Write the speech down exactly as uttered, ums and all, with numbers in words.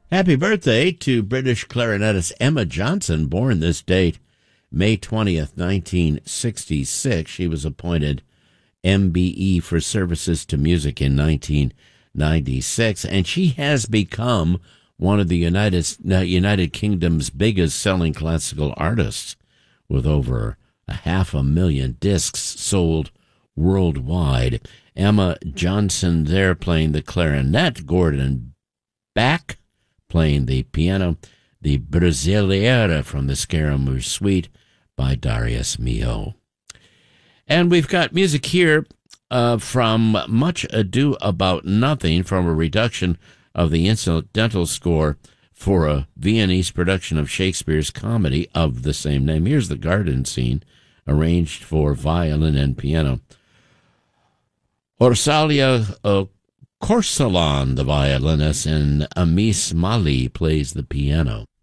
Happy birthday to British clarinetist Emma Johnson, born this date, May twentieth, nineteen sixty-six. She was appointed M B E for services to music in nineteen ninety-six, and she has become one of the United, United Kingdom's biggest selling classical artists, with over a half a million discs sold worldwide. Emma Johnson there playing the clarinet, Gordon Bach playing the piano, the Brasileira from the Scaramouche Suite by Darius Milhaud. And we've got music here uh, from Much Ado About Nothing, from a reduction of the incidental score for a Viennese production of Shakespeare's comedy of the same name. Here's the garden scene, arranged for violin and piano. Orsalia uh, Corsalan, the violinist, and Amis Mali plays the piano.